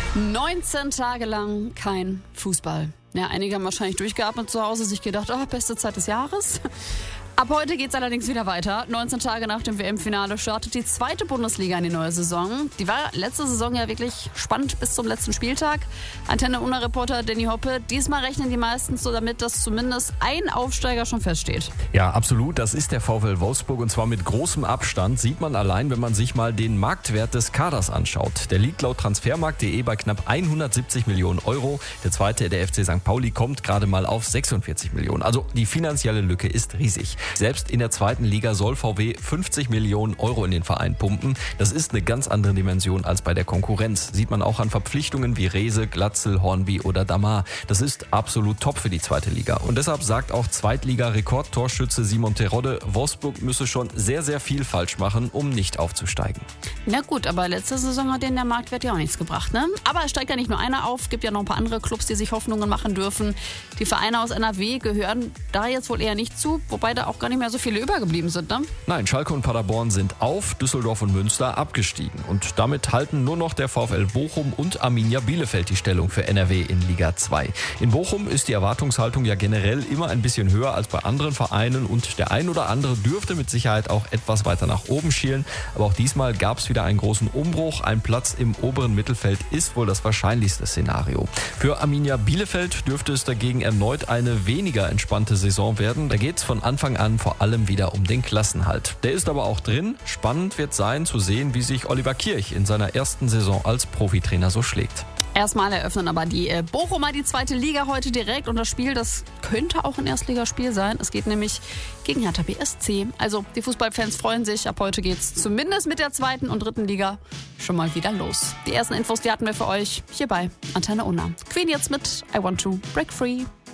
19 Tage lang kein Fußball. Ja, einige haben wahrscheinlich durchgeatmet zu Hause, sich gedacht, beste Zeit des Jahres. Ab heute geht's allerdings wieder weiter. 19 Tage nach dem WM-Finale startet die zweite Bundesliga in die neue Saison. Die war letzte Saison ja wirklich spannend bis zum letzten Spieltag. Antenne-Unna-Reporter Danny Hoppe, diesmal rechnen die meisten so damit, dass zumindest ein Aufsteiger schon feststeht. Ja, absolut. Das ist der VfL Wolfsburg und zwar mit großem Abstand. Sieht man allein, wenn man sich mal den Marktwert des Kaders anschaut. Der liegt laut Transfermarkt.de bei knapp 170 Millionen Euro. Der zweite, der FC St. Pauli, kommt gerade mal auf 46 Millionen. Also die finanzielle Lücke ist riesig. Selbst in der zweiten Liga soll VW 50 Millionen Euro in den Verein pumpen. Das ist eine ganz andere Dimension als bei der Konkurrenz. Sieht man auch an Verpflichtungen wie Rehse, Glatzel, Hornby oder Damar. Das ist absolut top für die zweite Liga. Und deshalb sagt auch Zweitliga-Rekordtorschütze Simon Terodde, Wolfsburg müsse schon sehr, sehr viel falsch machen, um nicht aufzusteigen. Na gut, aber letzte Saison hat denen der Marktwert ja auch nichts gebracht, ne? Aber es steigt ja nicht nur einer auf, gibt ja noch ein paar andere Clubs, die sich Hoffnungen machen dürfen. Die Vereine aus NRW gehören da jetzt wohl eher nicht zu, wobei da auch gar nicht mehr so viele übergeblieben sind, ne? Nein, Schalke und Paderborn sind auf, Düsseldorf und Münster abgestiegen. Und damit halten nur noch der VfL Bochum und Arminia Bielefeld die Stellung für NRW in Liga 2. In Bochum ist die Erwartungshaltung ja generell immer ein bisschen höher als bei anderen Vereinen und der ein oder andere dürfte mit Sicherheit auch etwas weiter nach oben schielen. Aber auch diesmal gab es wieder einen großen Umbruch. Ein Platz im oberen Mittelfeld ist wohl das wahrscheinlichste Szenario. Für Arminia Bielefeld dürfte es dagegen erneut eine weniger entspannte Saison werden. Da geht es von Anfang an vor allem wieder um den Klassenhalt. Der ist aber auch drin. Spannend wird sein zu sehen, wie sich Oliver Kirch in seiner ersten Saison als Profitrainer so schlägt. Erstmal eröffnen aber die Bochumer die zweite Liga heute direkt und das Spiel, das könnte auch ein Erstligaspiel sein. Es geht nämlich gegen Hertha BSC. Also die Fußballfans freuen sich. Ab heute geht's zumindest mit der zweiten und dritten Liga schon mal wieder los. Die ersten Infos, die hatten wir für euch hier bei Antenne Unna. Queen jetzt mit I Want to Break Free.